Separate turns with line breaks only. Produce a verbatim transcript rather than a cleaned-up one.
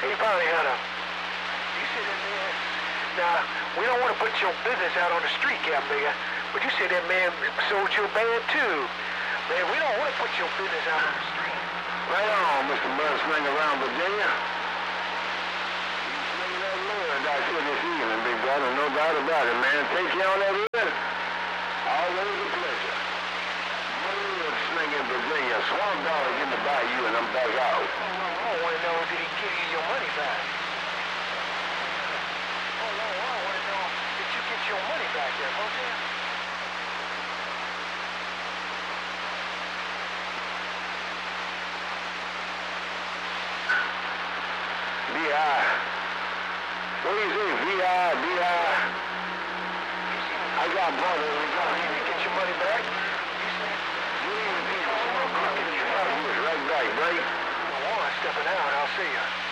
Hey, Bounty Hunter. You said that man... Now, we don't want to put your business out on the street, Captain Bigger, but you said that man sold you a band, too. Man, we don't want to put your business out on the street.
Right on, Mister Mudslinger around Virginia. You swing that lure out here this evening, big brother, no doubt about it, man. Take you on that in. Always a pleasure. Mud slinging Virginia. Swamp dollars in the bayou, and I'm back out.
Oh, I want to know, did he give you your money back? Oh, no, I want to know, did you get your money back there, Motel?
V I. What do you say? V I, V I. I got brother.
You didn't get your money back. You said,
You even think it's more crooked. You was right back, right?
well, I'm stepping out. I'll see you.